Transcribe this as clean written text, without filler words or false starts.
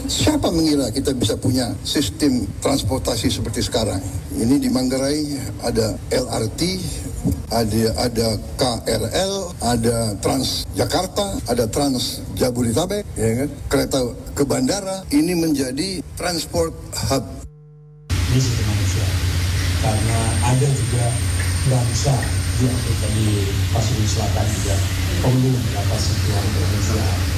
Siapa mengira kita bisa punya sistem transportasi seperti sekarang? Ini di Manggarai ada LRT, ada KRL, ada Transjakarta, ada Trans Jabodetabek, ya kan? Kereta ke bandara. Ini menjadi transport hub. Misi kemanusiaan, karena ada juga bangsa di Afrika di Pasifik Selatan juga perlu mendapat sentuhan kemanusiaan.